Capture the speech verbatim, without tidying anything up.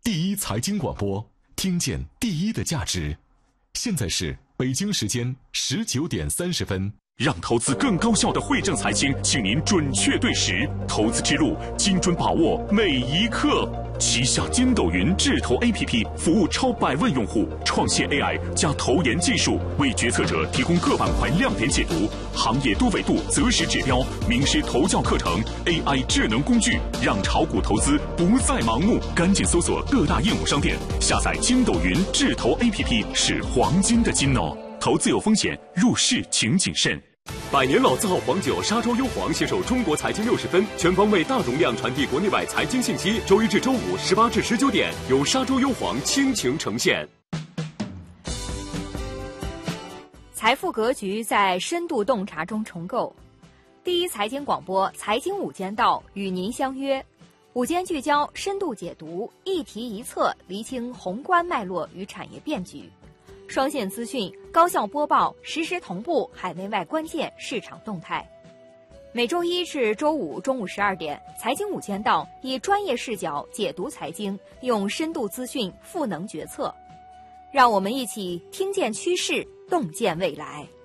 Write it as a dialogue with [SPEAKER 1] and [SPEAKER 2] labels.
[SPEAKER 1] 第一财经广播，听见第一的价值。现在是北京时间十九点三十分。
[SPEAKER 2] 让投资更高效的惠正财经，请您准确对时，投资之路精准把握每一刻。旗下筋斗云智投 A P P 服务超百万用户，创新 A I 加投研技术，为决策者提供各板块亮点解读、行业多维度择时指标、名师投教课程、A I 智能工具，让炒股投资不再盲目。赶紧搜索各大应用商店，下载筋斗云智投 A P P， 是黄金的金哦。投资有风险，入市请谨慎。
[SPEAKER 3] 百年老字号黄酒沙洲优黄携手中国财经六十分，全方位大容量传递国内外财经信息。周一至周五十八至十九点，由沙洲优黄倾情呈现。
[SPEAKER 4] 财富格局在深度洞察中重构。第一财经广播财经午间道与您相约，午间聚焦，深度解读，一题一策，厘清宏观脉络与产业变局。双线资讯，高效播报，实时同步海内外关键市场动态。每周一至周五中午十二点，财经午间道以专业视角解读财经，用深度资讯赋能决策。让我们一起听见趋势，洞见未来。